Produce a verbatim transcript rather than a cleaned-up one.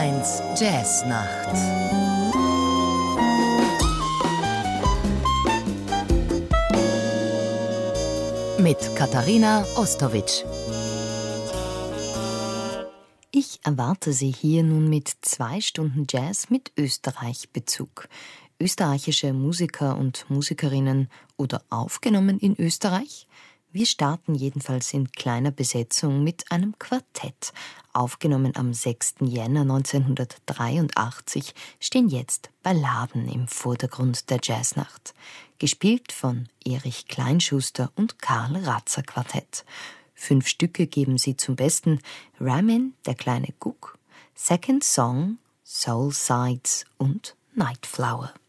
eins Jazznacht. Mit Katharina Ostowitsch. Ich erwarte Sie hier nun mit zwei Stunden Jazz mit Österreich-Bezug. Österreichische Musiker und Musikerinnen oder aufgenommen in Österreich? Wir starten jedenfalls in kleiner Besetzung mit einem Quartett. Aufgenommen am sechsten Jänner neunzehnhundertdreiundachtzig stehen jetzt Balladen im Vordergrund der Jazznacht. Gespielt von Erich Kleinschuster und Karl Ratzer Quartett. Fünf Stücke geben sie zum Besten: Ramin, der kleine Cook, Second Song, Soul Sides und Nightflower.